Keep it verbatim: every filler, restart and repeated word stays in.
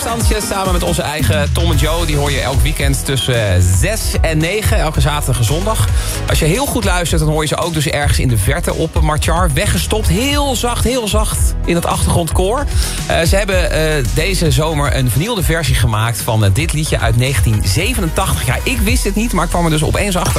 Zomerstandje samen met onze eigen Tom en Joe. Die hoor je elk weekend tussen zes en negen. Elke zaterdag en zondag. Als je heel goed luistert, dan hoor je ze ook dus ergens in de verte op Marchar. Weggestopt, heel zacht, heel zacht in het achtergrondkoor. Uh, ze hebben uh, deze zomer een vernieuwde versie gemaakt van uh, dit liedje uit negentien zevenentachtig. Ja, ik wist het niet, maar ik kwam er dus opeens achter.